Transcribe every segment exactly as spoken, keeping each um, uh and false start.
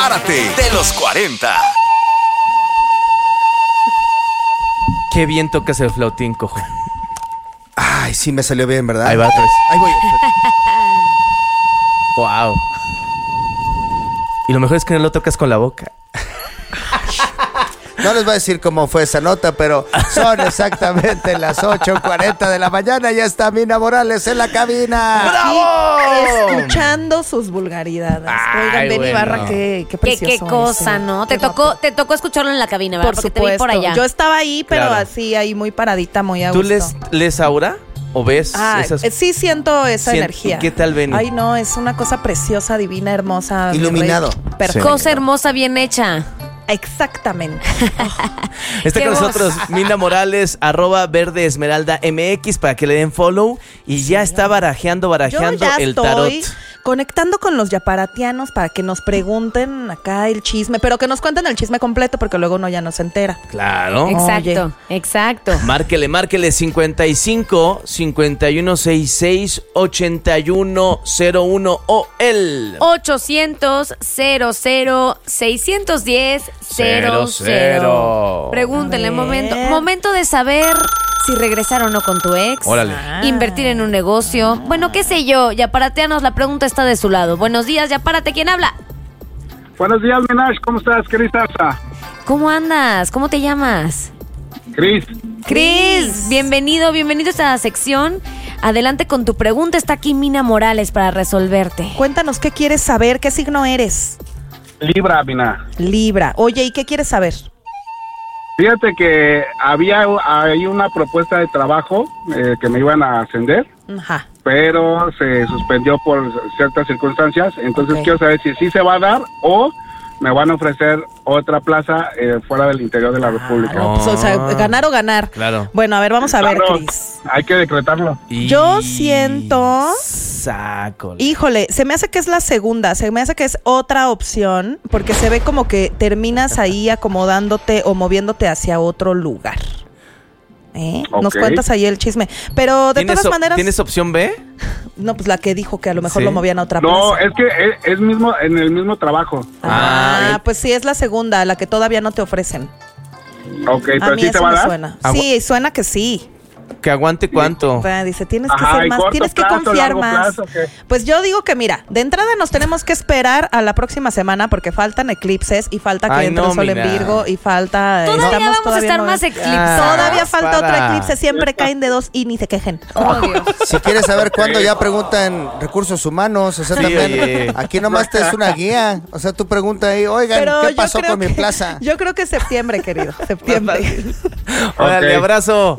Prepárate de los cuarenta. Qué bien tocas el flautín, cojo. Ay, sí me salió bien, ¿verdad? Ahí va otra vez. Ahí voy. Wow. Y lo mejor es que no lo tocas con la boca. No les voy a decir cómo fue esa nota, pero son exactamente las ocho cuarenta de la mañana. Ya está Mina Morales en la cabina. ¡Bravo! Escuchando sus vulgaridades. Ay, Oigan, Benny bueno. Barra, qué, qué Qué, precioso. qué cosa, es, ¿no? Qué Te tocó, guapo. te tocó escucharlo en la cabina, ¿verdad? Por Porque supuesto. te vi por allá. Yo estaba ahí, pero Claro. así, ahí muy paradita, muy a ¿Tú gusto. les, les aura o ves Ah, esas? eh, sí siento esa Sien- energía. ¿Y qué tal, Benny? Ay, no, es una cosa preciosa, divina, hermosa. mi Iluminado. rey. Perfecto. Cosa hermosa, bien hecha. Exactamente. Está Qué con voz. nosotros Mina Morales, arroba verde esmeralda M X, para que le den follow. Y ya está barajeando, Yo barajeando ya el estoy tarot. conectando con los yaparatianos para que nos pregunten acá el chisme, pero que nos cuenten el chisme completo porque luego uno ya no se entera. Claro. Exacto, exacto. Márquele, márquele cincuenta y cinco, cincuenta y uno sesenta y seis, ochenta y uno cero uno o el ochocientos, cero cero, seiscientos diez, cero cero. Pregúntenle, A ver. momento. Momento de saber si regresar o no con tu ex. Órale. Ah. Invertir en un negocio. Bueno, qué sé yo. Yaparateanos, la pregunta está de su lado. Buenos días, Yapárate. ¿Quién habla? Buenos días, Minash. ¿Cómo estás, Cris Arza? ¿Cómo andas? ¿Cómo te llamas? Cris. Cris, bienvenido, bienvenido a esta sección. Adelante con tu pregunta. Está aquí Mina Morales para resolverte. Cuéntanos qué quieres saber, qué signo eres. Libra, Mina. Libra. Oye, ¿y qué quieres saber? Fíjate que había ahí una propuesta de trabajo eh, que me iban a ascender, Ajá. pero se suspendió por ciertas circunstancias. Entonces Ok. quiero saber si sí se va a dar o me van a ofrecer otra plaza eh, fuera del interior de la República. No, pues, o sea, Ah. ganar o ganar. Claro. Bueno, a ver, vamos a ver, Claro, Cris. hay que decretarlo. Y- Yo siento- Sácole. Híjole, se me hace que es la segunda, se me hace que es otra opción, porque se ve como que terminas ahí acomodándote o moviéndote hacia otro lugar. ¿Eh? Nos Ok. cuentas ahí el chisme. Pero de ¿Tienes todas op- maneras, ¿Tienes opción B? no, pues la que dijo que a lo mejor Sí. lo movían a otra No, plaza. es que es, es mismo en el mismo trabajo. Ah, Ah, pues sí, es la segunda, la que todavía no te ofrecen. Ok, A pero mí sí eso se va a me dar. suena. Agua- Sí, suena que sí. ¿Que aguante cuánto? Ah, dice, tienes que Ajá, ser ¿y más, corto tienes que plazo, confiar largo más. plazo, qué? Pues yo digo que mira, de entrada nos tenemos que esperar a la próxima semana porque faltan eclipses y falta que Ay, entre no, el sol Mina. en Virgo y falta... Todavía estamos vamos a todavía estar no- más eclipses. Ah, Todavía falta para. otro eclipse, siempre caen de dos y ni se quejen. Oh, Dios. Si quieres saber cuándo, ya preguntan recursos humanos. O sea, Sí, también oye. aquí nomás te es una guía. O sea, tú pregunta ahí, oigan, Pero ¿qué yo pasó creo con mi que- plaza? Yo creo que septiembre, querido, septiembre. Órale, Ok. abrazo.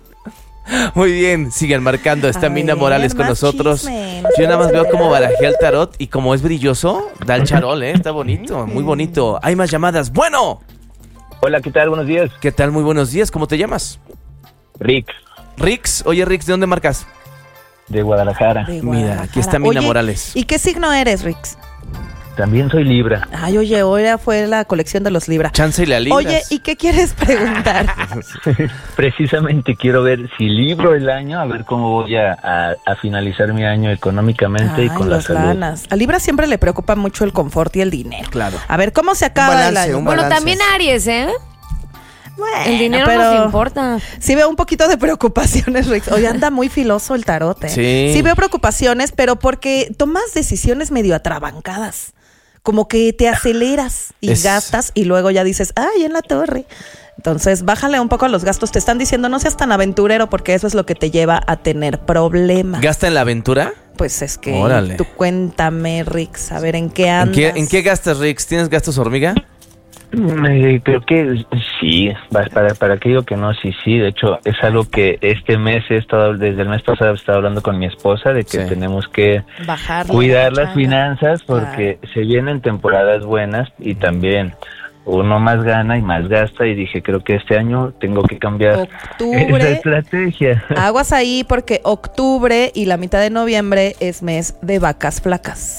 Muy bien, sigan marcando. Está A Mina ver, Morales con más nosotros. chisme. Yo nada más veo cómo barajea el tarot y como es brilloso, da el charol, ¿eh? Está bonito, muy bonito. Hay más llamadas. Bueno, Hola, ¿qué tal? Buenos días. ¿qué tal? Muy buenos días. ¿Cómo te llamas? Rick, Rix. Oye, Rix, ¿de dónde marcas? de Guadalajara. De Mira, aquí está Guadalajara. Mina Oye, Morales. ¿y qué signo eres, Rix? También soy Libra. Ay, oye, hoy fue la colección de los Libra. Chance y la libras. Oye, ¿y qué quieres preguntar? Precisamente quiero ver si libro el año, a ver cómo voy a, a- a finalizar mi año económicamente y Ay, con la los salud. lanas. A Libra siempre le preocupa mucho el confort y el dinero. Claro. A ver, ¿cómo se acaba balance, el año? un Bueno, balance. también Aries, ¿eh? Bueno, El dinero pero nos importa. Sí veo un poquito de preocupaciones, Rick. Hoy anda muy filoso el tarot, ¿eh? Sí. Sí veo preocupaciones, pero porque tomas decisiones medio atrabancadas. Como que te aceleras y Es- gastas y luego ya dices, ay, en la torre. Entonces, bájale un poco a los gastos. Te están diciendo, no seas tan aventurero porque eso es lo que te lleva a tener problemas. ¿Gasta en la aventura? Pues es que Órale. tú cuéntame, Rick, a ver en qué ¿En andas. qué, ¿En qué gastas, Rix? ¿Tienes gastos hormiga? Eh, creo que sí, va- para, para que digo que no, sí, sí, de hecho es algo que este mes he estado, desde el mes pasado he estado hablando con mi esposa de que Sí. tenemos que Bajar la cuidar las changa. finanzas porque se vienen temporadas buenas y también uno más gana y más gasta y dije creo que este año tengo que cambiar Octubre. esa estrategia. Aguas ahí porque octubre y la mitad de noviembre es mes de vacas flacas.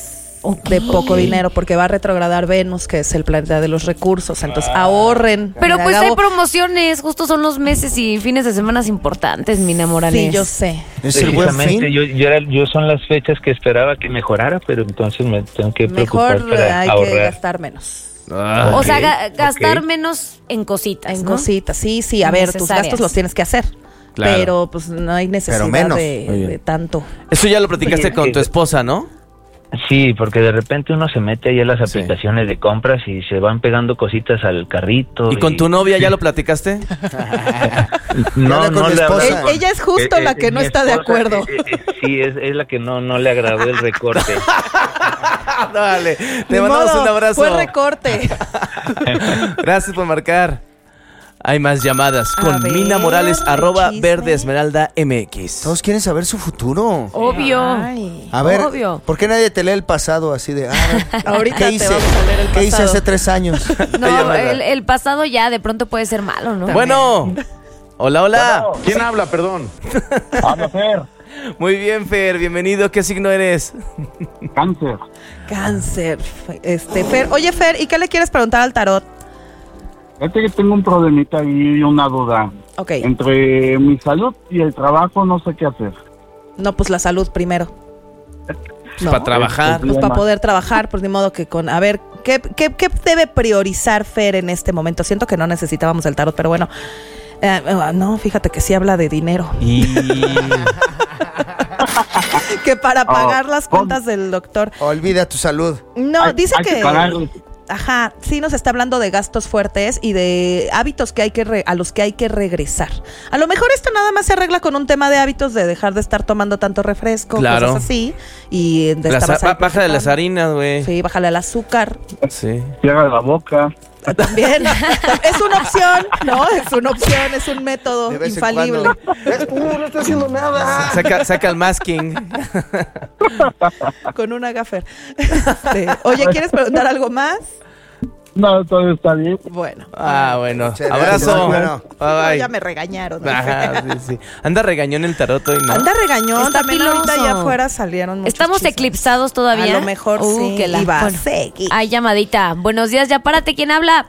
de poco dinero, porque va a retrogradar Venus, que es el planeta de los recursos. Entonces, ahorren. Pero Mira, pues Gabo, hay promociones, justo son los meses y fines de semana importantes, Mina Morales. Sí, yo sé. Es el buen Precisamente, fin. yo, yo, era- yo son las fechas que esperaba que mejorara, pero entonces me tengo que Mejor preocupar para hay que ahorrar. gastar menos. Ah, O sea, ga- gastar ok. menos en cositas, En ¿no? cositas, sí, sí. A ver, tus Innecesarias. gastos los tienes que hacer. Claro. Pero pues no hay necesidad menos. de, Muy bien. de tanto. Eso ya lo platicaste Oye, con eh, tu esposa, ¿no? Sí, porque de repente uno se mete ahí a las Sí. aplicaciones de compras y se van pegando cositas al carrito. ¿Y con tu novia ya lo platicaste? No, Habla con no mi le hablé esposa. con- Ella es justo la que no mi está de esposa, acuerdo. eh, eh, eh, sí, es, es la que no, no le agradó el recorte. Dale, Ni te mandamos modo, un abrazo. Fue recorte. Gracias por marcar. Hay más llamadas A con ver, Mina Morales, arroba chisme. Verde Esmeralda M X. Todos quieren saber su futuro. Obvio. Ay. A ver, Obvio. ¿por qué nadie te lee el pasado así de, ah, Ahorita ¿qué te hice? vamos a leer el ¿Qué hice pasado. hace tres años? No, llamada. el, el pasado ya de pronto puede ser malo, ¿no? Bueno, hola, hola. ¿Quién habla, perdón? Habla Fer, Muy bien, Fer, bienvenido. ¿Qué signo eres? cáncer. Cáncer. Este, Fer. Oye, Fer, ¿y qué le quieres preguntar al tarot? Fíjate que tengo un problemita y una duda. Ok. Entre mi salud y el trabajo no sé qué hacer. No, pues la salud primero. No. Para trabajar. Pues para poder trabajar, pues ni modo que con... A ver, ¿qué, qué, qué debe priorizar Fer en este momento? Siento que no necesitábamos el tarot, pero bueno. Eh, no, fíjate que sí habla de dinero. Y Que para pagar las ¿cómo? cuentas del doctor. Olvida tu salud. No, Hay- dice hay que... pagar- Ajá, sí nos está hablando de gastos fuertes y de hábitos que hay que re- a los que hay que regresar. A lo mejor esto nada más se arregla con un tema de hábitos de dejar de estar tomando tanto refresco, Claro. cosas así. Y de las, estar más ba- baja de las preocupando. harinas, güey. Sí, bájale al azúcar. Sí. Cierra la boca. También. Es una opción, ¿no? Es una opción, es un método De vez en infalible. cuando. Uh, no está haciendo nada. Saca, saca el masking. Con una gaffer. Este, oye, ¿quieres preguntar algo más? No, todo está bien. Bueno. Ah, bueno. Muchas Abrazo. gracias, bueno. Bye, No, bye. ya me regañaron. Ajá, sí, sí. Anda regañón el tarot hoy, ¿no? Anda regañón, Está también ahorita piloso. allá afuera salieron muchos ¿Estamos chismes. eclipsados todavía? A lo mejor Uh, sí, que la- y va a bueno, seguir. Hay llamadita. Buenos días, ya párate. ¿Quién habla?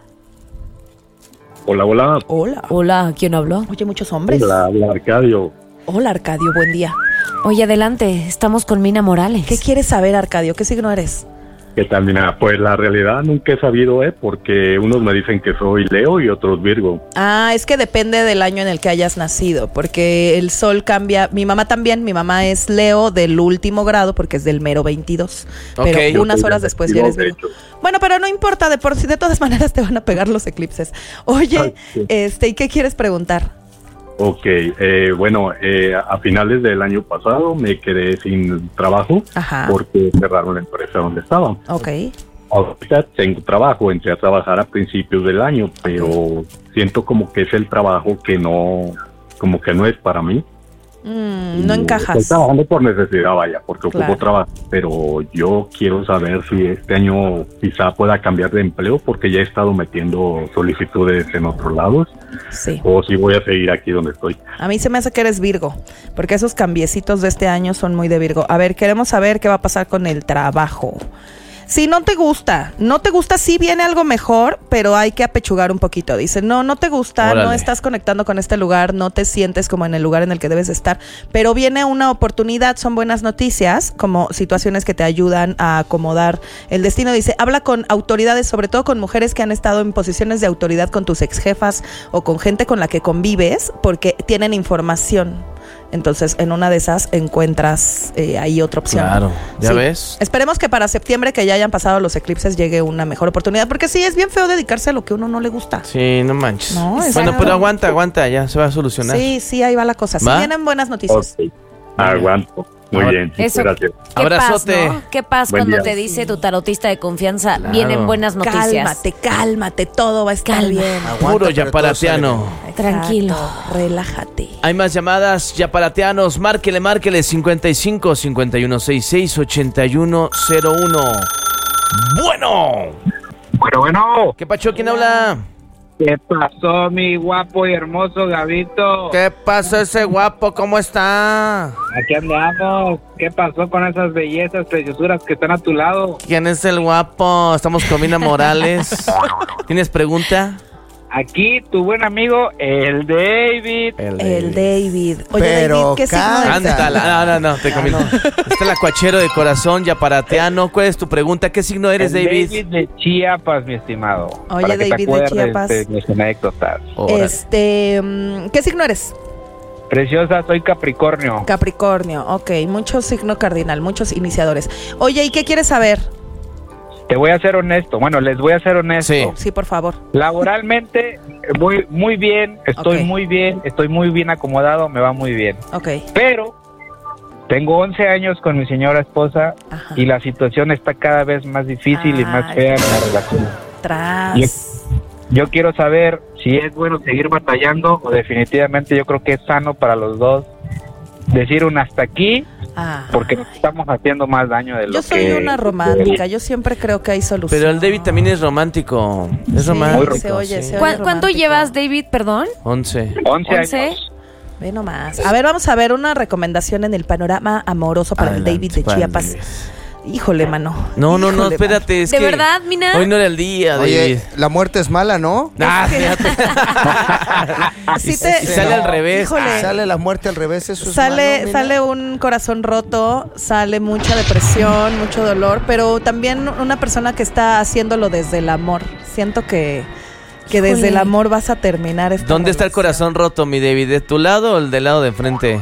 Hola, hola. Hola. Hola, ¿quién habló? Oye, muchos hombres. Hola, hola, Arcadio. Hola, Arcadio, buen día. Oye, adelante. Estamos con Mina Morales. ¿Qué quieres saber, Arcadio? ¿Qué signo eres? ¿Qué tal, Mina? Pues la realidad nunca he sabido, ¿eh? Porque unos me dicen que soy Leo y otros Virgo. Ah, es que depende del año en el que hayas nacido, porque el sol cambia. Mi mamá también, mi mamá es Leo del último grado, porque es del mero veintidós. Pero Ok. unas Yo soy horas del después ya eres veintidós, Virgo. de hecho. Bueno, pero no importa, de por sí, de todas maneras te van a pegar los eclipses. Oye, Ay, sí. este, ¿y qué quieres preguntar? Ok, eh, bueno, eh, a finales del año pasado me quedé sin trabajo Ajá. porque cerraron la empresa donde estaba. Ok. Ahorita tengo trabajo, entré a trabajar a principios del año, pero siento como que es el trabajo que no, como que no es para mí. Mm, no Y encajas. Estoy trabajando por necesidad, vaya, porque Claro. ocupo trabajo, pero yo quiero saber si este año quizá pueda cambiar de empleo porque ya he estado metiendo solicitudes en otros lados Sí. o si voy a seguir aquí donde estoy. A mí se me hace que eres Virgo, porque esos cambiecitos de este año son muy de Virgo. A ver, queremos saber qué va a pasar con el trabajo. Si no te gusta, no te gusta, sí viene algo mejor, pero hay que apechugar un poquito. Dice, no, no te gusta, Órale. no estás conectando con este lugar, no te sientes como en el lugar en el que debes estar, pero viene una oportunidad, son buenas noticias, como situaciones que te ayudan a acomodar el destino. Dice, habla con autoridades, sobre todo con mujeres que han estado en posiciones de autoridad con tus ex jefas o con gente con la que convives, porque tienen información. Entonces, en una de esas encuentras eh, ahí otra opción. Claro, ¿ya Sí. ves? Esperemos que para septiembre, que ya hayan pasado los eclipses, llegue una mejor oportunidad, porque sí, es bien feo dedicarse a lo que a uno no le gusta. Sí, no manches. No, bueno, exacto. pero aguanta, aguanta, ya se va a solucionar. Sí, sí, ahí va la cosa. Sí, ¿Va? vienen buenas noticias. Ok, aguanto. Muy Ahora- bien, muchas Eso. gracias. Qué Abrazote. paz, ¿no? Qué paz Buen cuando día. te dice tu tarotista de confianza, Claro. vienen buenas noticias. Cálmate, cálmate, todo va a estar Calma. bien. Aguanta, Puro pero todo yaparatiano. sale Tranquilo. Exacto, relájate. Hay más llamadas, yaparateanos, márquele, márquele, cincuenta y cinco, cincuenta y uno sesenta y seis, ochenta y uno cero uno. Bueno, Bueno, bueno. ¿qué pacho? ¿Quién habla? ¿Qué pasó, mi guapo y hermoso Gabito? ¿Qué pasó ese guapo? ¿Cómo está? Aquí andamos. ¿Qué pasó con esas bellezas, preciosuras que están a tu lado? ¿Quién es el guapo? Estamos con Mina Morales. ¿Tienes pregunta? Aquí tu buen amigo, el David. El, El David. Oye, Pero David, ¿qué signo eres? Cántala. No, no, no, te comí. Está el acuachero de corazón, yaparatiano. ¿Cuál es tu pregunta? ¿Qué signo eres, El David? David de Chiapas, mi estimado. Oye, para que David te de acuerdes Chiapas. de mis anécdotas. Órale. Este, mm, ¿qué signo eres? Preciosa, soy Capricornio. Capricornio, ok, mucho signo cardinal, muchos iniciadores. Oye, ¿y qué quieres saber? Te voy a ser honesto. Bueno, les voy a ser honesto. Sí. Sí, por favor. Laboralmente, muy, muy bien. Estoy Ok. muy bien. Estoy muy bien acomodado. Me va muy bien. Ok. Pero tengo once años con mi señora esposa Ajá. y la situación está cada vez más difícil y más Ay. fea en la relación. Tras. Yo quiero saber si es bueno seguir batallando o definitivamente yo creo que es sano para los dos decir un hasta aquí, Ah. porque nos estamos haciendo más daño de lo Yo que... soy una romántica, yo siempre creo que hay solución. Pero el David también es romántico. Es Sí, romántico. se oye, sí. se oye. ¿Cuán- ¿Cuánto romántico. llevas, David, perdón? once. once ¿once? años. Ve nomás. A ver, vamos a ver una recomendación en el panorama amoroso para Adelante, el David de para el Chiapas. David. Híjole, mano. No, no, no, Híjole, espérate. Es ¿De que verdad, Mina? Hoy no era el día, David. Oye, la muerte es mala, ¿no? Ah, fíjate. Así Y- te- y sale al revés. Híjole. Sale la muerte al revés, eso es Sale, malo, mira. sale un corazón roto, sale mucha depresión, mucho dolor, pero también una persona que está haciéndolo desde el amor. Siento que, que Híjole. desde el amor vas a terminar esta ¿Dónde está el relación. corazón roto, mi David? ¿De tu lado o el del lado de enfrente?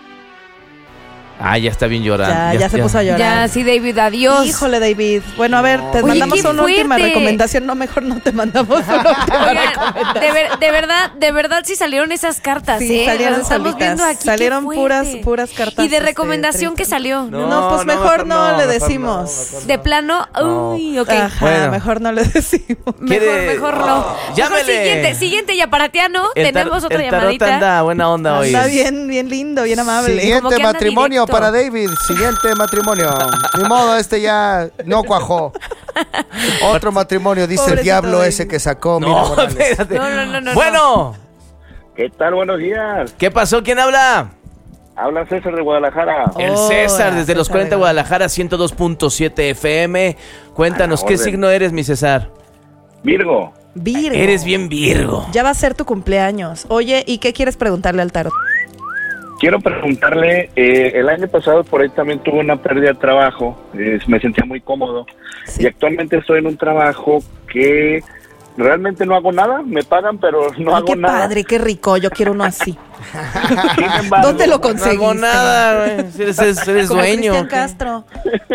Ah, ya está bien llorando. Ya, ya se puso a llorar. Ya, sí, David, adiós. Híjole, David. Bueno, a ver, te Oye, mandamos qué una última fuerte. recomendación. No, mejor no te mandamos una última Oigan, recomendación. de, ver- de verdad, de verdad sí salieron esas cartas, Sí, ¿eh? salieron Las estamos solitas. viendo aquí. qué Salieron fuerte. puras- puras cartas, ¿Y de este, recomendación qué tristes. salió? No, pues mejor no le decimos. De plano, uy, ok. Ajá, Bueno. mejor no le decimos. Mejor, ¿Quiere- mejor no. Mejor Llámele. siguiente, siguiente yaparatiano. El tar- Tenemos otra el tarot llamadita. anda buena onda hoy. Anda bien, bien lindo, bien amable. Como Siguiente que anda matrimonio directo. para David. Siguiente matrimonio. Ni modo, este ya no cuajó. Otro matrimonio, dice Pobrecito el diablo David. ese que sacó. Mira, No, Morales. espérate. No, no, no, no, Bueno, ¿Qué tal? Buenos días. ¿qué pasó? ¿Quién habla? Habla César de Guadalajara. El Oh, César, ya, desde los César cuarenta de Guadalajara, ciento dos punto siete F M. Cuéntanos, A la ¿qué orden. signo eres, mi César? Virgo. Virgo. Eres bien Virgo. Ya va a ser tu cumpleaños. Oye, ¿y qué quieres preguntarle al tarot? Quiero preguntarle, eh, el año pasado por ahí también tuve una pérdida de trabajo, eh, me sentía muy cómodo Sí. y actualmente estoy en un trabajo que realmente no hago nada, me pagan pero no Ay, hago qué nada. padre, qué rico. Yo quiero uno así. Sin embargo, ¿Dónde lo No conseguiste? hago nada, güey. Si Eres, eres, eres Como dueño. Cristian ¿o qué? Castro.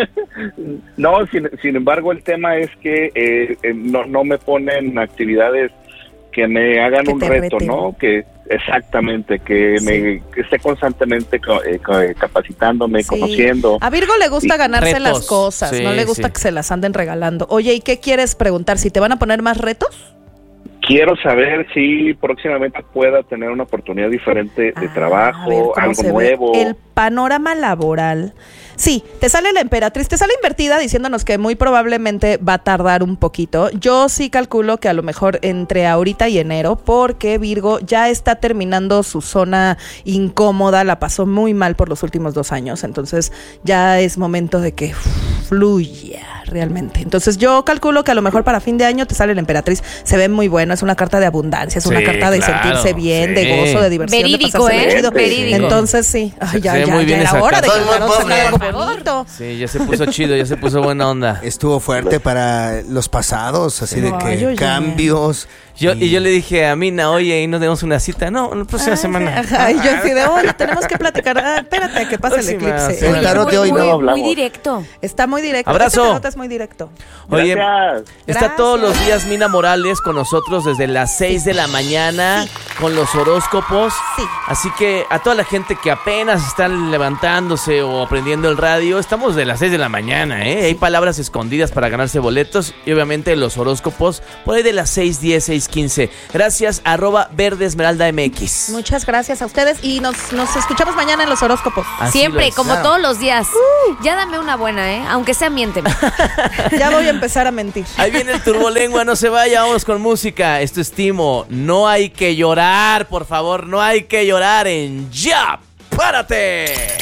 No, sin, sin embargo el tema es que eh, eh, no, no me ponen actividades que me hagan Que un te reto, reten. ¿no? Que exactamente, que Sí. me que esté constantemente co- eh, co- eh, capacitándome, Sí. conociendo. A Virgo le gusta Y- ganarse Retos. las cosas, Sí, no le gusta sí. que se las anden regalando. Oye, ¿y qué quieres preguntar? ¿Si te van a poner más retos? Quiero saber si próximamente pueda tener una oportunidad diferente de Ah, a ver trabajo, cómo algo se ve nuevo. el panorama laboral. Sí, te sale la emperatriz, te sale invertida diciéndonos que muy probablemente va a tardar un poquito. Yo sí calculo que a lo mejor entre ahorita y enero, porque Virgo ya está terminando su zona incómoda, la pasó muy mal por los últimos dos años, entonces ya es momento de que uf, fluya realmente. Entonces yo calculo que a lo mejor para fin de año te sale la emperatriz, se ve muy bueno, es una carta de abundancia, es una Sí, carta de claro, sentirse bien, sí. de gozo, de diversión, Verídico, de pasársela ¿eh? chido. Verídico. Entonces sí, ay, ya, Se ve ya, muy ya bien era esa hora de que carta. el tarot sacara algo Por favor. bonito. Sí, ya se puso chido, ya se puso buena onda. Estuvo fuerte para los pasados, así de Ay, que oye. cambios. Yo, y yo le dije a Mina, oye, ¿y no tenemos una cita? No, la próxima Ah, semana. sí, ajá, y yo así de, oye, tenemos que platicar. Ah, espérate, que pase el Próxima eclipse. semana. El tarot de hoy muy, no muy hablamos. directo. Está muy directo. Abrazo. Este tarot es muy directo. Oye, Gracias. está todos los Gracias. días Mina Morales con nosotros desde las seis de la mañana. con los horóscopos. Sí. Así que a toda la gente que apenas están levantándose o aprendiendo el radio, estamos de las seis de la mañana, ¿eh? Sí. Hay palabras escondidas para ganarse boletos y obviamente los horóscopos por ahí de las seis diez, seis quince. Gracias, arroba Verde Esmeralda M X. Muchas gracias a ustedes y nos, nos escuchamos mañana en los horóscopos. Así Siempre, como Claro. todos los días. Uh, ya dame una buena, ¿eh? Aunque sea miénteme. Ya voy a empezar a mentir. Ahí viene el turbolengua, no se vaya, vámonos con música. Esto es Timo, no hay que llorar, por favor, no hay que llorar en Ya, párate.